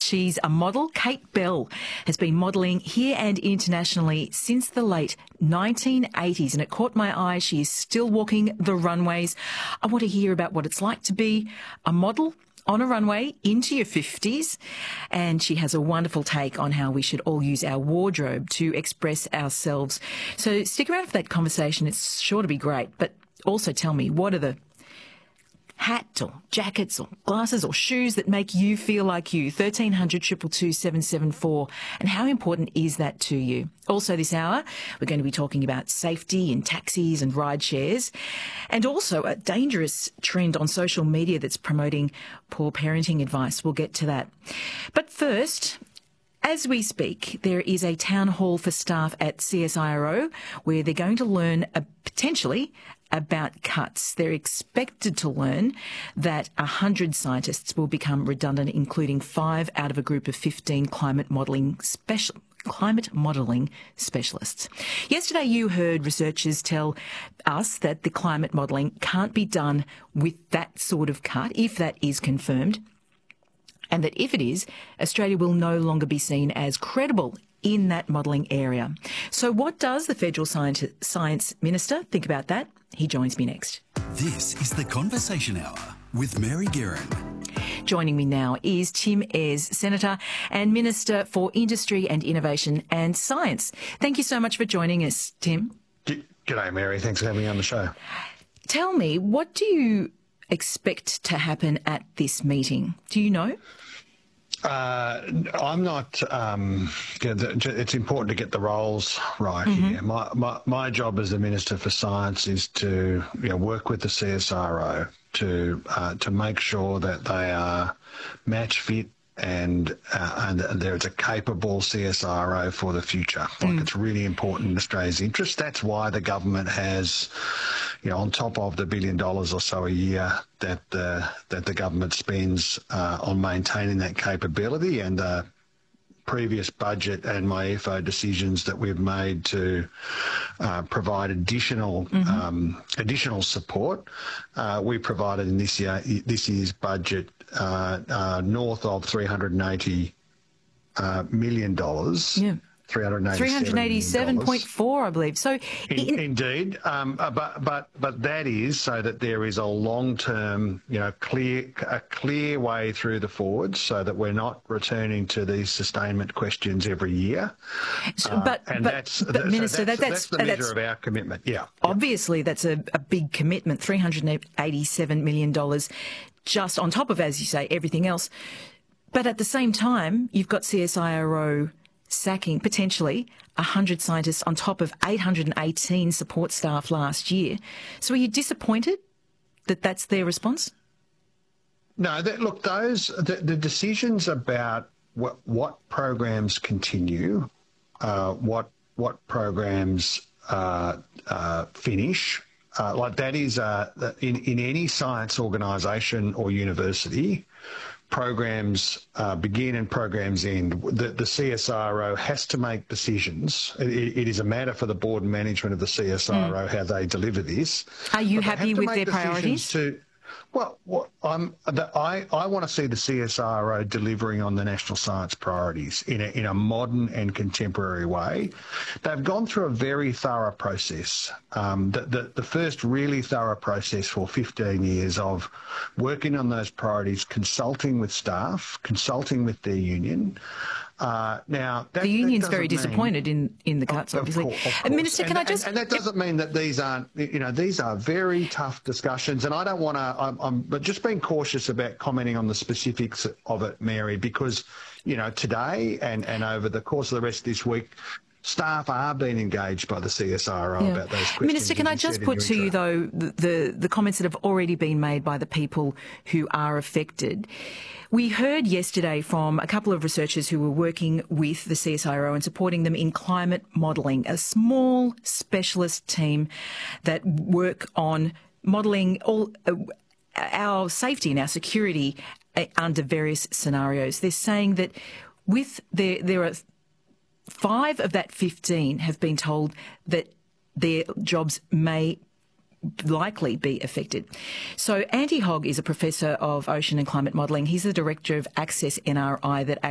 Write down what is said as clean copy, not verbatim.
She's a model. Kate Bell has been modelling here and internationally since the late 1980s, and it caught my eye. She is still walking the runways. I want to hear about what it's like to be a model on a runway into your 50s, and she has a wonderful take on how we should all use our wardrobe to express ourselves. So stick around for that conversation. It's sure to be great. But also tell me, what are the hats or jackets or glasses or shoes that make you feel like you? 1300 222 774. And how important is that to you? Also this hour, we're going to be talking about safety in taxis and ride shares, and also a dangerous trend on social media that's promoting poor parenting advice. We'll get to that. But first, as we speak, there is a town hall for staff at CSIRO where they're going to learn potentially about cuts. They're expected to learn that 100 scientists will become redundant, including 5 out of a group of 15 climate modelling specialists. Yesterday you heard researchers tell us that the climate modelling can't be done with that sort of cut, if that is confirmed, and that if it is, Australia will no longer be seen as credible in that modelling area. So what does the Federal Science Minister think about that? He joins me next. This is the Conversation Hour with Mary Guerin. Joining me now is Tim Ayres, Senator and Minister for Industry and Innovation and Science. Thank you so much for joining us, Tim. G'day, Mary. Thanks for having me on the show. Tell me, what do you expect to happen at this meeting? Do you know? I'm not. It's important to get the roles right here. My job as the Minister for Science is to work with the CSIRO to make sure that they are match fit and there's a capable CSIRO for the future. It's really important in Australia's interest. That's why the government has, on top of the $1 billion or so a year that the government spends on maintaining that capability, and the previous budget and my FO decisions that we've made to provide additional support. We provided in this year's budget north of $380 million. Yeah. 387.4, I believe. So, indeed, but that is so that there is a long-term, clear way through the forwards, so that we're not returning to these sustainment questions every year. But Minister, that's the measure of our commitment. Yeah. Obviously, that's a big commitment. $387 million, just on top of, as you say, everything else. But at the same time, you've got CSIRO sacking potentially 100 scientists on top of 818 support staff last year. So are you disappointed that that's their response? No, the decisions about what programs continue, what programs finish, like that is in any science organisation or university. Programs begin and programs end. The CSIRO has to make decisions. It is a matter for the board and management of the CSIRO how they deliver this. Are you happy with their priorities? I want to see the CSIRO delivering on the national science priorities in a modern and contemporary way. They've gone through a very thorough process, the first really thorough process for 15 years of working on those priorities, consulting with staff, consulting with their union. Now, the union's very disappointed in the cuts, obviously. Of course. Minister, can I just... And that doesn't mean that these aren't, these are very tough discussions, and I don't want to, but just being cautious about commenting on the specifics of it, Mary, because, today and over the course of the rest of this week, staff are being engaged by the CSIRO about those questions. Minister, can I just put to you, though, the comments that have already been made by the people who are affected. We heard yesterday from a couple of researchers who were working with the CSIRO and supporting them in climate modelling, a small specialist team that work on modelling all our safety and our security under various scenarios. They're saying that there are 5 of that 15 have been told that their jobs may likely be affected. So Andy Hogg is a professor of ocean and climate modelling. He's the director of Access NRI that